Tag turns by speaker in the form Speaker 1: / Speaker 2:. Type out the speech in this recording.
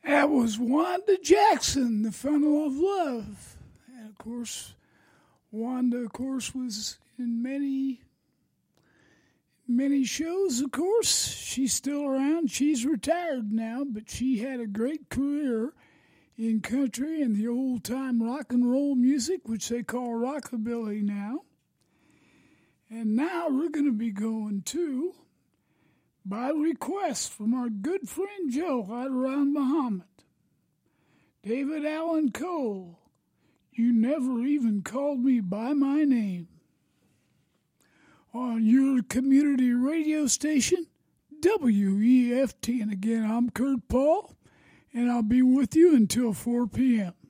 Speaker 1: That was Wanda Jackson, The Funnel of Love. And of course, Wanda, of course, was in many shows, of course. She's still around. She's retired now, but she had a great career in country and the old-time rock and roll music, which they call rockabilly now. And now we're going to be going to, by request from our good friend Joe out around Muhammad, David Allan Coe, You Never Even Called Me By My Name, on your community radio station, WEFT. And again, I'm Kurt Paul, and I'll be with you until 4 p.m.